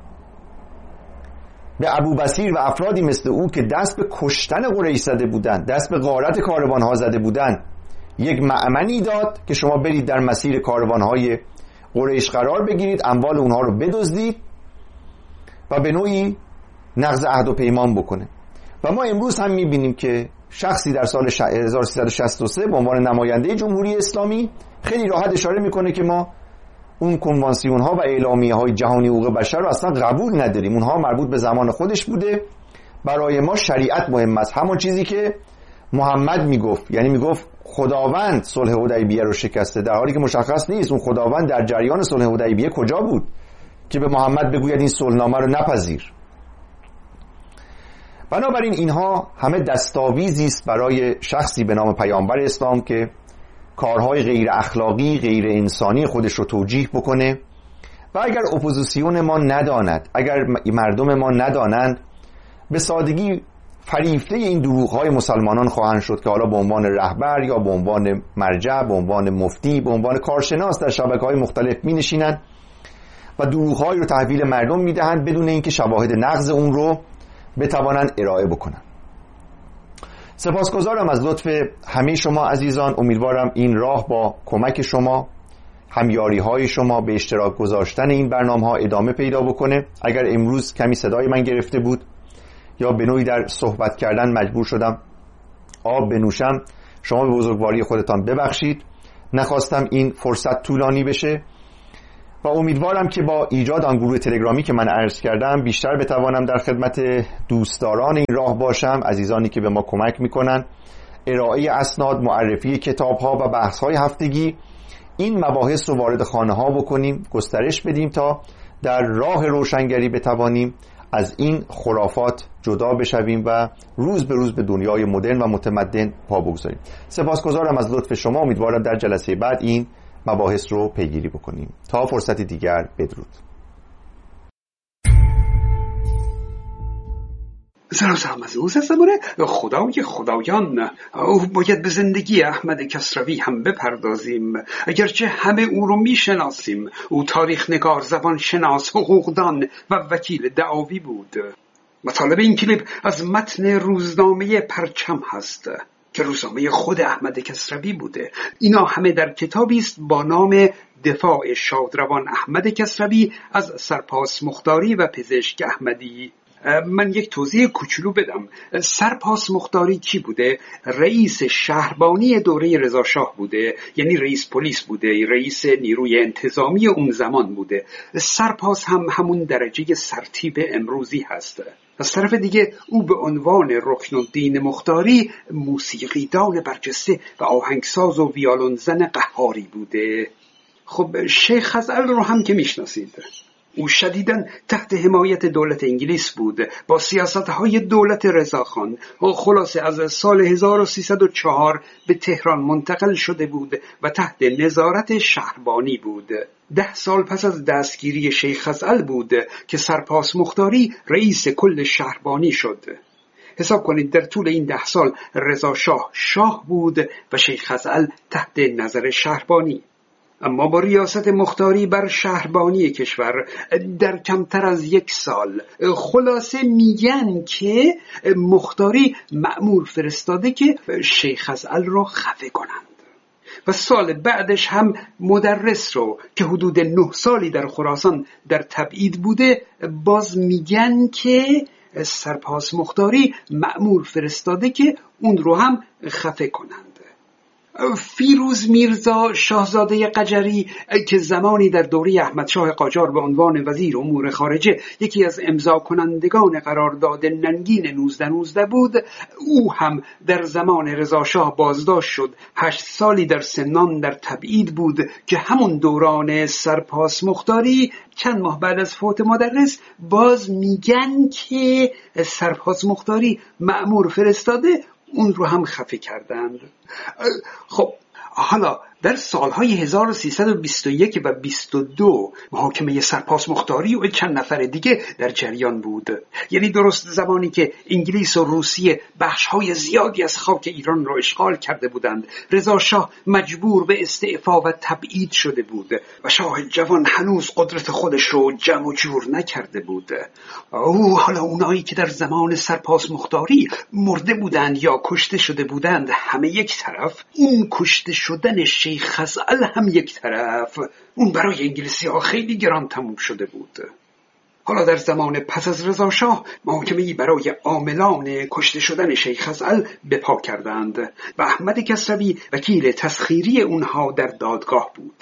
به ابو بصیر و افرادی مثل او که دست به کشتن قریش زده بودند، دست به غارت کاروان ها زده بودند، یک مأمنی داد که شما برید در مسیر کاروان های قریش قرار بگیرید، اموال اونها رو بدزدید و به نوعی نقض عهد و پیمان بکنه. و ما امروز هم میبینیم که شخصی در سال هزار و سیصد و شصت و سه به عنوان نماینده جمهوری اسلامی خیلی راحت اشاره میکنه که ما اون کنوانسیون ها و اعلامیه های جهانی حقوق بشر رو اصلا قبول نداریم، اونها مربوط به زمان خودش بوده، برای ما شریعت مهم است، همون چیزی که محمد میگفت. یعنی میگفت خداوند صلح حدیبیه رو شکسته، در حالی که مشخص نیست اون خداوند در جریان صلح حدیبیه کجا بود که به محمد بگوید این صلحنامه رو نپذیر. بنابراین اینها همه دستاویزی است برای شخصی به نام پیامبر اسلام که کارهای غیر اخلاقی، غیر انسانی خودش رو توجیه بکنه. و اگر اپوزیسیون ما نداند، اگر مردم ما ندانند، به سادگی فریفته این دروغ‌های مسلمانان خواهند شد که حالا به عنوان رهبر یا به عنوان مرجع، به عنوان مفتی، به عنوان کارشناس در شبکه‌های مختلف می‌نشینند و دروغ‌هایی رو تحویل مردم می‌دهند بدون اینکه شواهد نقض اون رو بتوانند ارائه بکنن. سپاسگزارم از لطف همه شما عزیزان. امیدوارم این راه با کمک شما، همیاری های شما به اشتراک گذاشتن این برنامه ها ادامه پیدا بکنه. اگر امروز کمی صدای من گرفته بود یا به نوعی در صحبت کردن مجبور شدم آب بنوشم، شما به بزرگواری خودتان ببخشید. نخواستم این فرصت طولانی بشه و امیدوارم که با ایجاد آن گروه تلگرامی که من عرض کردم بیشتر بتوانم در خدمت دوستداران این راه باشم، عزیزانی که به ما کمک میکنن، ارائه اسناد، معرفی کتاب‌ها و بحث‌های هفتگی، این مباحث رو وارد خانه‌ها بکنیم، گسترش بدیم تا در راه روشنگری بتوانیم از این خرافات جدا بشویم و روز به روز به دنیای مدرن و متمدن پا بگذاریم. سپاسگزارم از لطف شما. امیدوارم در جلسه بعد این مباحث رو پیگیری بکنیم. تا فرصتی دیگر، بدرود. سلام سلام از او سزمونه خدای خدایان، او باید به زندگی احمد کسروی هم بپردازیم. اگرچه همه او رو میشناسیم، او تاریخ نگار، زبان شناس، حقوقدان و وکیل دعاوی بود. مطالب این کلیپ از متن روزنامه پرچم هست که روزنامه خود احمد کسروی بوده. اینا همه در کتابی است با نام دفاع شادروان احمد کسروی از سرپاس مختاری و پزشک احمدی. من یک توضیح کوچولو بدم. سرپاس مختاری کی بوده؟ رئیس شهربانی دوره رضا شاه بوده، یعنی رئیس پلیس بوده، رئیس نیروی انتظامی اون زمان بوده. سرپاس هم همون درجه سرتیپ امروزی هست. از طرف دیگه او به عنوان رکنالدین مختاری موسیقیدان برجسته و آهنگساز و ویولنزن قهاری بوده. خب شیخ خزعل رو هم که میشناسید. او شدیداً تحت حمایت دولت انگلیس بود، با سیاست‌های دولت رضاخان. و خلاصه از سال هزار و سیصد و چهار به تهران منتقل شده بود و تحت نظارت شهربانی بود. ده سال پس از دستگیری شیخ خزعل بود که سرپاس مختاری رئیس کل شهربانی شد. حساب کنید در طول این ده سال رضا شاه شاه بود و شیخ خزعل تحت نظر شهربانی. اما با ریاست مختاری بر شهربانی کشور در کمتر از یک سال، خلاصه میگن که مختاری مأمور فرستاده که شیخ خزعل رو خفه کنند. و سال بعدش هم مدرس رو که حدود نه سالی در خراسان در تبعید بوده، باز میگن که سرپاس مختاری مأمور فرستاده که اون رو هم خفه کنند. فیروز میرزا شاهزاده قجری که زمانی در دوره احمد شاه قاجار به عنوان وزیر امور خارجه یکی از امضا کنندگان قرارداد ننگین نوزده نوزده بود، او هم در زمان رضا شاه بازداشت شد. هشت سالی در سنان در تبعید بود که همون دوران سرپاس مختاری. چند ماه بعد از فوت مدرس باز میگن که سرپاس مختاری مأمور فرستاده اون رو هم خفه کردند. خب حالا در سالهای هزار و سیصد و بیست و یک و بیست و دو محاکمه سرپاس مختاری و چند نفر دیگه در جریان بود. یعنی درست زمانی که انگلیس و روسیه بخش‌های زیادی از خاک ایران رو اشغال کرده بودند، رضا شاه مجبور به استعفا و تبعید شده بود و شاه جوان هنوز قدرت خودش رو جمع و جور نکرده بود. او حالا اونایی که در زمان سرپاس مختاری مرده بودند یا کشته شده بودند همه یک طرف، اون کشته شدن شیخ خزعل هم یک طرف، اون برای انگلیسی ها خیلی گران تموم شده بود. حالا در زمان پس از رضا شاه محاکمه‌ای برای عاملان کشته شدن شیخ خزعل به پا کردند و احمد کسروی وکیل تسخیری اونها در دادگاه بود.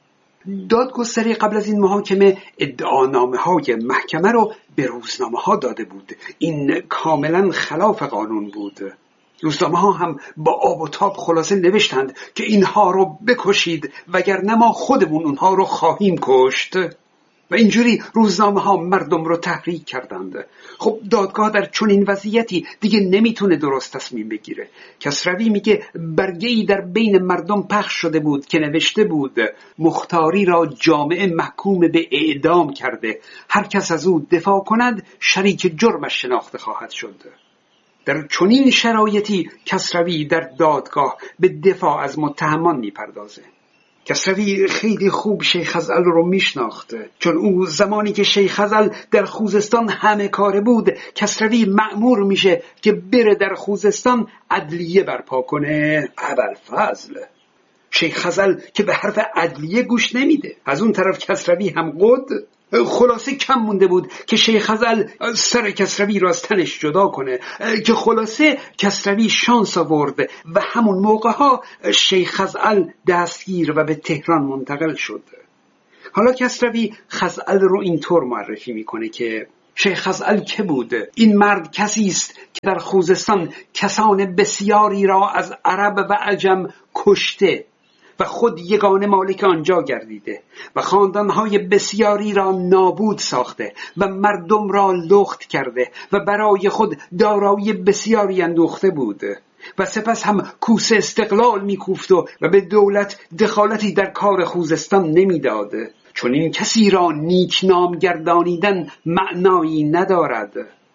دادگستری قبل از این محاکمه ادعانامه های محکمه رو به روزنامه ها داده بود. این کاملا خلاف قانون بود. روزنامه ها هم با آب و تاب خلاصه نوشتند که اینها رو بکشید وگرنه ما خودمون اونها رو خواهیم کشت و اینجوری روزنامه ها مردم رو تحریک کردند. خب دادگاه در چنین وضعیتی دیگه نمیتونه درست تصمیم بگیره. کسروی میگه برگه‌ای در بین مردم پخش شده بود که نوشته بود مختاری را جامعه محکوم به اعدام کرده، هر کس از او دفاع کند شریک جرمش شناخته خواهد شد. در چنین شرایطی کسروی در دادگاه به دفاع از متهمان میپردازه. کسروی خیلی خوب شیخ خزعل رو میشناخت، چون او زمانی که شیخ خزعل در خوزستان همه کاره بود کسروی مأمور میشه که بره در خوزستان عدلیه برپا کنه. ابوالفضل شیخ خزعل که به حرف عدلیه گوش نمیده، از اون طرف کسروی هم قد. خلاصه کم مونده بود که شیخ خزعل سر کسروی رو از تنش جدا کنه که خلاصه کسروی شانس آورد و همون موقع ها شیخ خزعل دستگیر و به تهران منتقل شد. حالا کسروی خزعل رو اینطور معرفی میکنه که شیخ خزعل که بود؟ این مرد کسی است که در خوزستان کسان بسیاری را از عرب و عجم کشته و خود یگانه مالک آنجا گردیده و خاندانهای بسیاری را نابود ساخته و مردم را لخت کرده و برای خود دارایی بسیاری اندوخته بود و سپس هم کوس استقلال میکوفت و به دولت دخالتی در کار خوزستان نمیداد. چون این کسی را نیک نام گردانیدن معنایی ندارد.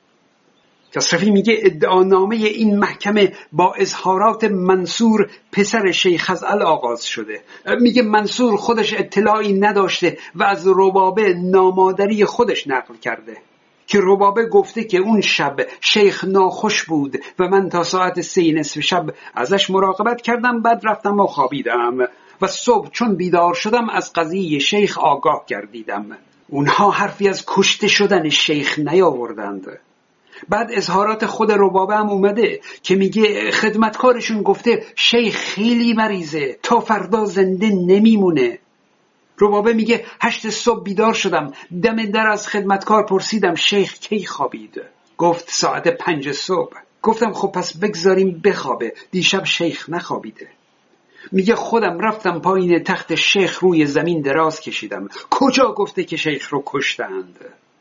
کسروی میگه ادعانامه این محکمه با اظهارات منصور پسر شیخ خزعل آغاز شده. میگه منصور خودش اطلاعی نداشته و از ربابه نامادری خودش نقل کرده که ربابه گفته که اون شب شیخ ناخوش بود و من تا ساعت سه نصف شب ازش مراقبت کردم، بعد رفتم و خوابیدم و صبح چون بیدار شدم از قضیه شیخ آگاه گردیدم. اونها حرفی از کشته شدن شیخ نیاوردند. بعد اظهارات خود ربابه هم اومده که میگه خدمتکارشون گفته شیخ خیلی مریضه، تا فردا زنده نمیمونه. ربابه میگه هشت صبح بیدار شدم، دم در از خدمتکار پرسیدم شیخ کی خوابید؟ گفت ساعت پنج صبح. گفتم خب پس بگذاریم بخوابه، دیشب شیخ نخوابیده. میگه خودم رفتم پایین تخت شیخ روی زمین دراز کشیدم. کجا گفته که شیخ رو کشتند؟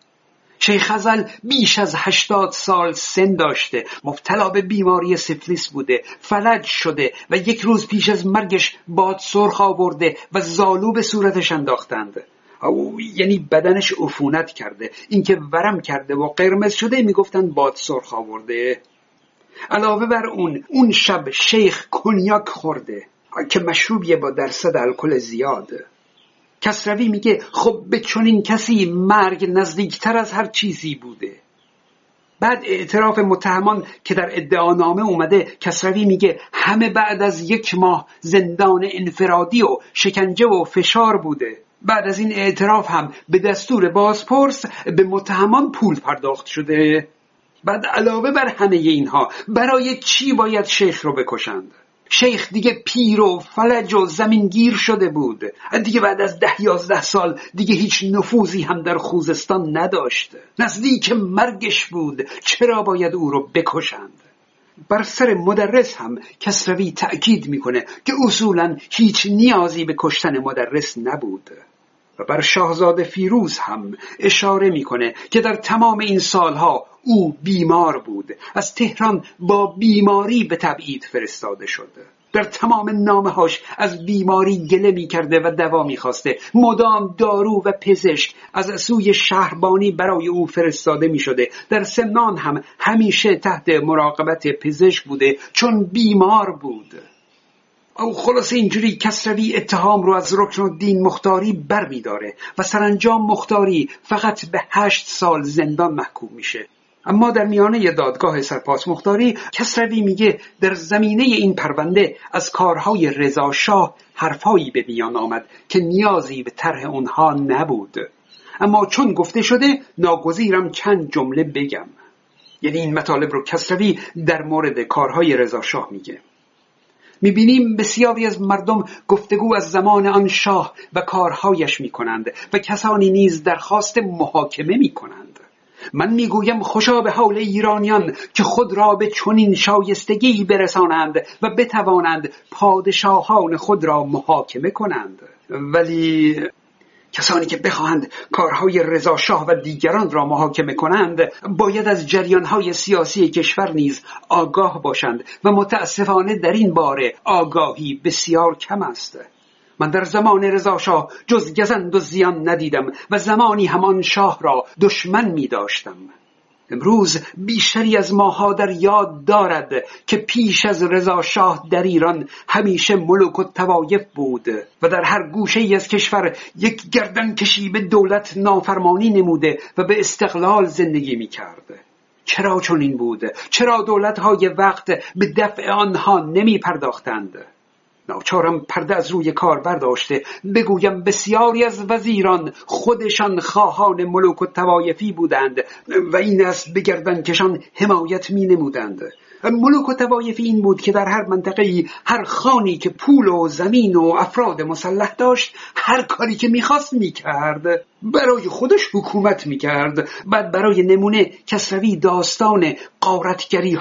شیخ ازل بیش از هشتاد سال سن داشته، مبتلا به بیماری سیفلیس بوده، فلج شده و یک روز پیش از مرگش باد سرخ آورده و زالو به صورتش انداختند. او یعنی بدنش عفونت کرده، اینکه ورم کرده و قرمز شده میگفتن باد سرخ آورده. علاوه بر اون اون شب شیخ کنیاک خورده که مشروبیه با درصد الکل زیاد. کسروی میگه خب به چنین کسی مرگ نزدیکتر از هر چیزی بوده. بعد اعتراف متهمان که در ادعانامه اومده، کسروی میگه همه بعد از یک ماه زندان انفرادی و شکنجه و فشار بوده. بعد از این اعتراف هم به دستور بازپرس به متهمان پول پرداخت شده. بعد علاوه بر همه اینها برای چی باید شیخ رو بکشند؟ شیخ دیگه پیر و فلج و زمینگیر شده بود، دیگه بعد از ده یازده سال دیگه هیچ نفوذی هم در خوزستان نداشت، نزدیک مرگش بود، چرا باید او رو بکشند؟ بر سر مدرس هم کسروی تأکید میکنه که اصولاً هیچ نیازی به کشتن مدرس نبود. و بر شاهزاده فیروز هم اشاره میکنه که در تمام این سالها او بیمار بود، از تهران با بیماری به تبعید فرستاده شده. در تمام نامه‌هاش از بیماری گله می‌کرده و دوا می‌خواسته. مدام دارو و پزشک از سوی شهربانی برای او فرستاده می‌شده. در سمنان هم همیشه تحت مراقبت پزشک بوده چون بیمار بود. او خلاص اینجوری کسروی اتهام رو از رکنالدین مختاری بر می‌داره و سرانجام مختاری فقط به هشت سال زندان محکوم میشه. اما در میانه دادگاه سرپاس مختاری کسروی میگه در زمینه این پرونده از کارهای رضا شاه حرفایی به میان آمد که نیازی به طرح اونها نبود، اما چون گفته شده ناگزیرم چند جمله بگم. یعنی این مطالب رو کسروی در مورد کارهای رضا شاه میگه. میبینیم بسیاری از مردم گفتگو از زمان آن شاه و کارهایش میکنند و کسانی نیز درخواست محاکمه میکنند. من میگویم خوشا به حال ایرانیان که خود را به چنین شایستگی برسانند و بتوانند پادشاهان خود را محاکمه کنند. ولی کسانی که بخواهند کارهای رضا شاه و دیگران را محاکمه کنند باید از جریانهای سیاسی کشور نیز آگاه باشند و متاسفانه در این باره آگاهی بسیار کم است. من در زمان رضا شاه جز گزند و زیان ندیدم و زمانی همان شاه را دشمن می داشتم. امروز بیشتری از ماها در یاد دارد که پیش از رضا شاه در ایران همیشه ملوک و طوایف بود و در هر گوشه ای از کشور یک گردن کشی به دولت نافرمانی نموده و به استقلال زندگی می کرد. چرا چنین بود؟ چرا دولت‌های وقت به دفع آنها نمی پرداختند؟ ناچارم پرده از روی کار برداشته بگویم بسیاری از وزیران خودشان خواهان ملوک و طوایفی بودند و این است به گردنکشان حمایت می نمودند. ملوک و طوایفی این بود که در هر منطقه‌ای هر خانی که پول و زمین و افراد مسلح داشت هر کاری که می‌خواست می‌کرد، برای خودش حکومت می‌کرد. بعد برای نمونه کسروی داستان غارتگری